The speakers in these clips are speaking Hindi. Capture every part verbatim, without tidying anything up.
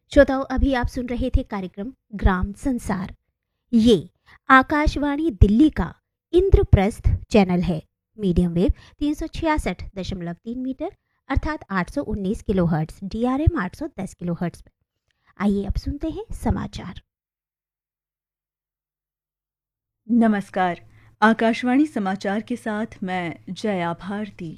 श्रोताओं, अभी आप सुन रहे थे कार्यक्रम ग्राम संसार। ये आकाशवाणी दिल्ली का इंद्रप्रस्थ चैनल है। मीडियम वेव तीन सौ छियासठ दशमलव तीन मीटर अर्थात आठ सौ उन्नीस kilo hertz, D R M आठ सौ दस किलो हर्ट्स पर। आइए अब सुनते हैं समाचार। नमस्कार, आकाशवाणी समाचार के साथ मैं जया भारती।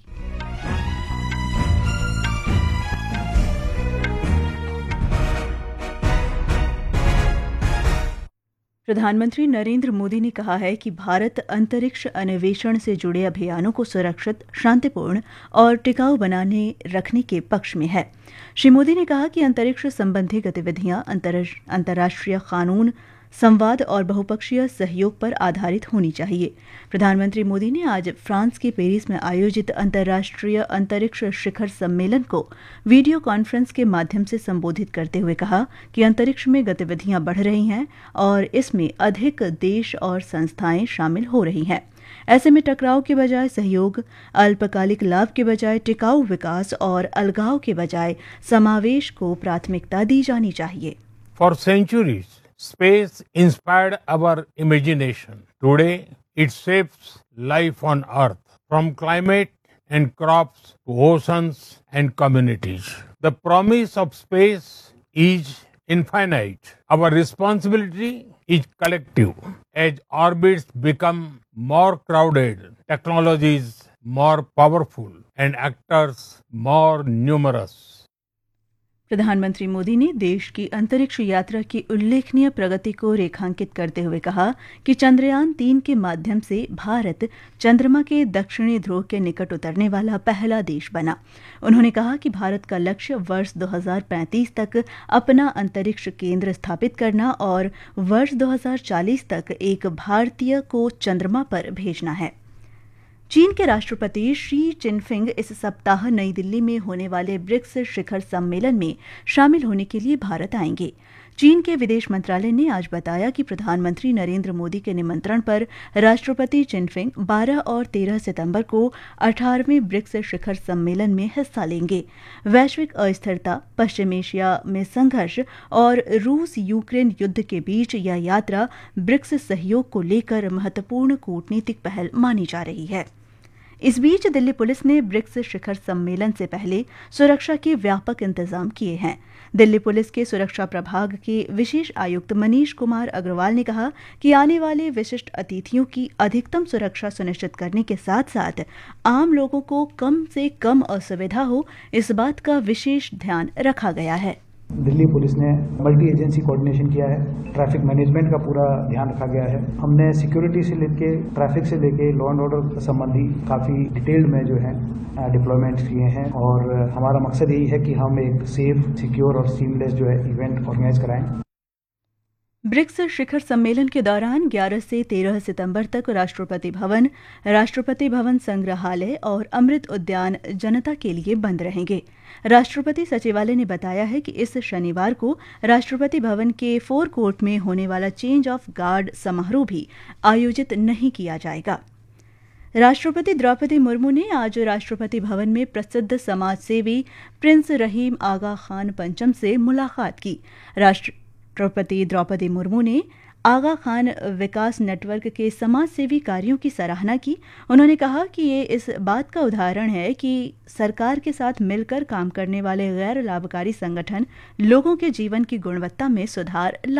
प्रधानमंत्री नरेंद्र मोदी ने कहा है कि भारत अंतरिक्ष अन्वेषण से जुड़े अभियानों को सुरक्षित, शांतिपूर्ण और टिकाऊ बनाने रखने के पक्ष में है। श्री मोदी ने कहा कि अंतरिक्ष संबंधी गतिविधियां अंतर्राष्ट्रीय कानून, संवाद और बहुपक्षीय सहयोग पर आधारित होनी चाहिए। प्रधानमंत्री मोदी ने आज फ्रांस के पेरिस में आयोजित अंतर्राष्ट्रीय अंतरिक्ष शिखर सम्मेलन को वीडियो कॉन्फ्रेंस के माध्यम से संबोधित करते हुए कहा कि अंतरिक्ष में गतिविधियां बढ़ रही हैं और इसमें अधिक देश और संस्थाएं शामिल हो रही हैं। ऐसे में टकराव के बजाय सहयोग, अल्पकालिक लाभ के बजाय टिकाऊ विकास और अलगाव के बजाय समावेश को प्राथमिकता दी जानी चाहिए। For centuries, space inspired our imagination. Today, it shapes life on Earth, from climate and crops to oceans and communities. The promise of space is infinite. Our responsibility is collective. As orbits become more crowded, technologies more powerful, and actors more numerous. प्रधानमंत्री मोदी ने देश की अंतरिक्ष यात्रा की उल्लेखनीय प्रगति को रेखांकित करते हुए कहा कि चंद्रयान तीन के माध्यम से भारत चंद्रमा के दक्षिणी ध्रुव के निकट उतरने वाला पहला देश बना। उन्होंने कहा कि भारत का लक्ष्य वर्ष दो हज़ार पैंतीस तक अपना अंतरिक्ष केंद्र स्थापित करना और वर्ष दो हज़ार चालीस तक एक भारतीय को चंद्रमा पर भेजना है। चीन के राष्ट्रपति शी चिनफिंग इस सप्ताह नई दिल्ली में होने वाले ब्रिक्स शिखर सम्मेलन में शामिल होने के लिए भारत आएंगे। चीन के विदेश मंत्रालय ने आज बताया कि प्रधानमंत्री नरेंद्र मोदी के निमंत्रण पर राष्ट्रपति चिनफिंग बारह और तेरह सितंबर को अठारहवें ब्रिक्स शिखर सम्मेलन में हिस्सा लेंगे। वैश्विक अस्थिरता, पश्चिम एशिया में संघर्ष और रूस यूक्रेन युद्ध के बीच यह यात्रा ब्रिक्स सहयोग को लेकर महत्वपूर्ण कूटनीतिक पहल मानी जा रही है। इस बीच दिल्ली पुलिस ने ब्रिक्स शिखर सम्मेलन से पहले सुरक्षा के व्यापक इंतजाम किए हैं। दिल्ली पुलिस के सुरक्षा प्रभाग के विशेष आयुक्त मनीष कुमार अग्रवाल ने कहा कि आने वाले विशिष्ट अतिथियों की अधिकतम सुरक्षा सुनिश्चित करने के साथ साथ आम लोगों को कम से कम असुविधा हो, इस बात का विशेष ध्यान रखा गया है। दिल्ली पुलिस ने मल्टी एजेंसी कोऑर्डिनेशन किया है, ट्रैफिक मैनेजमेंट का पूरा ध्यान रखा गया है। हमने सिक्योरिटी से लेके ट्रैफिक से लेके लॉ एंड ऑर्डर संबंधी काफी डिटेल्ड में जो है डिप्लॉयमेंट किए हैं और हमारा मकसद यही है कि हम एक सेफ, सिक्योर और सीमलेस जो है इवेंट ऑर्गेनाइज कराएं। ब्रिक्स शिखर सम्मेलन के दौरान ग्यारह से तेरह सितंबर तक राष्ट्रपति भवन, राष्ट्रपति भवन संग्रहालय और अमृत उद्यान जनता के लिए बंद रहेंगे। राष्ट्रपति सचिवालय ने बताया है कि इस शनिवार को राष्ट्रपति भवन के फोर कोर्ट में होने वाला चेंज ऑफ गार्ड समारोह भी आयोजित नहीं किया जाएगा। राष्ट्रपति द्रौपदी मुर्मू ने आज राष्ट्रपति भवन में प्रसिद्ध समाजसेवी प्रिंस रहीम आगा खान पंचम से मुलाकात की। राष्ट्र राष्ट्रपति द्रौपदी मुर्मू ने आगा खान विकास नेटवर्क के समाजसेवी कार्यों की सराहना की। उन्होंने कहा कि ये इस बात का उदाहरण है कि सरकार के साथ मिलकर काम करने वाले गैर लाभकारी संगठन लोगों के जीवन की गुणवत्ता में सुधार